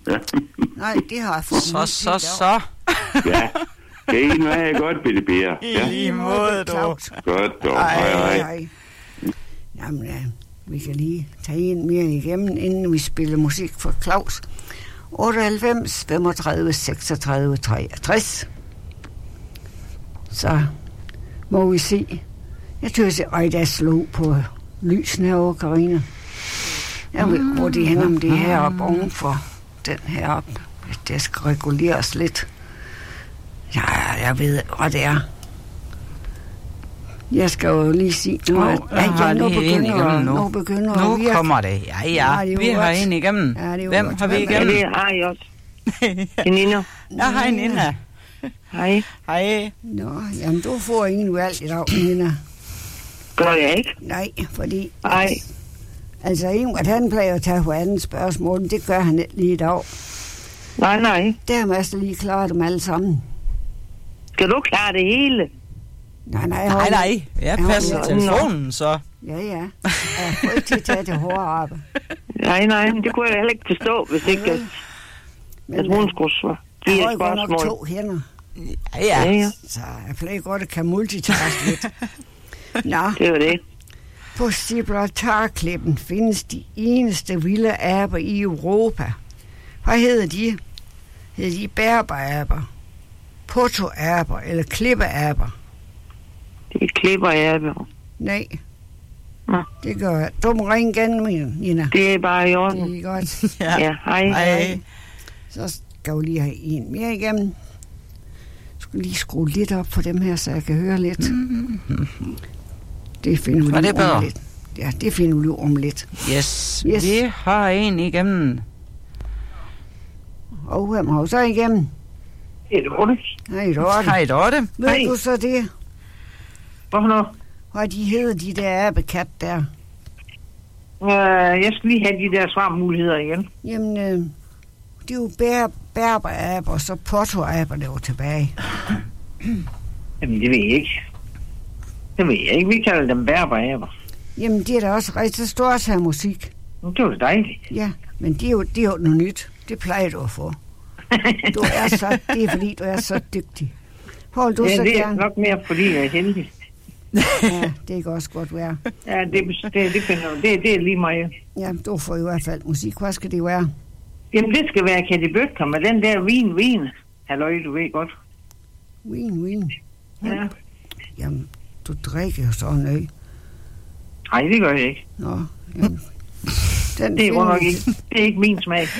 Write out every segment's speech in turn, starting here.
Nej, det har jeg fået. Så. Ja. Kan I nu have godt, Bitte Bære? I lige måde, du. Godt, dog. Hej. Jamen, vi kan lige tage en mere igennem, inden vi spiller musik for Claus. 98, 35, 36, 63. Så må vi se. Jeg synes, at der slog på lysene herovre, Karina. Jeg ved, hvor de hænder om det her op ovenfor den her op. Det skal reguleres lidt. Ja, jeg ved, hvad det er. Jeg skal jo lige sige, nu kommer det. Ja. Vi har en igennem. Hvem har vi igennem? Ja, det har jeg også. Nina. Ja, hej Nina. Hej. Nå, jamen du får ingen valg i dag, Nina. Gør jeg ikke? Nej, fordi... Nej. Altså, Ingrid, han plejer at tage på anden spørgsmål, men det gør han ikke lige i dag. Nej. Der må jeg lige klare dem alle sammen. Skal du klare det hele? Nej. Jeg passer telefonen, så. Ja. Jeg får ikke til at tage det hårde arbejde. Nej, men det kunne jeg heller ikke forstå, hvis ikke at hun skulle svare. Jeg har godt nok 2 hænder. Ja. Så jeg plejer godt at kan multitaske lidt. Nå. Det var det. På Gibraltar-klippen findes de eneste vilde aber i Europa. Hvad hedder de? Hedder de bærberaber, portoaber eller klippeaber? Det er klippeaber. Nej. Det gør jeg. Du må ringe igen, Nina. Det er bare i orden. Det er godt. Ja, hej. Så skal vi lige have en mere igennem. Jeg skal lige skrue lidt op for dem her, så jeg kan høre lidt. Det finder vi lige om lidt. Ja, det finder vi lige om lidt. Yes. Vi har en igennem. Og hvem har så igennem? Det er Dorte. Hej, Dorte. Ved du så det? Hvorfor? Hvad de hedder, de der abekat der? Jeg skal lige have de der svarmuligheder igen. Jamen, det er jo bærberaber, og så portoaber, der var tilbage. Jamen, det ved jeg ikke. Vi kalder dem bærberaber. Jamen, det er da også rigtigt. Så står også her musik. Det var dejligt. Ja, men det er jo noget nyt. Det plejer du at få. Det er fordi, du er så dygtig. Hold du så det er gerne. nok mere, fordi jeg er heldig. Ja, det kan også godt være. Ja, det er lige mig. Ja, du får i hvert fald musik. Hvad skal det være? Jamen, det skal være Katte Bøtker med den der vin. Halløj, du ved godt. Vin. Ja. Jamen, du drikker jo sådan noget. Nej, det gør jeg ikke. Nå, jamen. Det er nok ikke. Det er ikke min smag.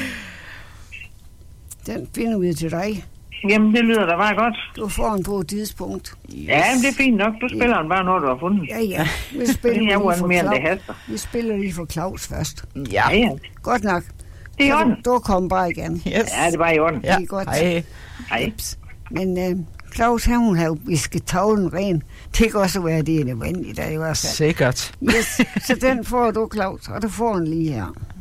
Den finder vi til dig. Jamen, det lyder da bare godt. Du får den på et tidspunkt. Yes. Ja, men det er fint nok. Du spiller den bare, når du har fundet den. Ja. Vi spiller lige for mere Claus. End det haster. Vi spiller lige for Claus først. Ja. Godt nok. Det er i orden. Du kommer bare igen. Yes. Ja, det er bare i orden. Det er godt. Hej. Men Claus, hun har jo visket tavlen ren. Det kan også være, det er nødvendigt, der i hvert fald. Sikkert. Yes, så den får du, Claus, og du får den lige her.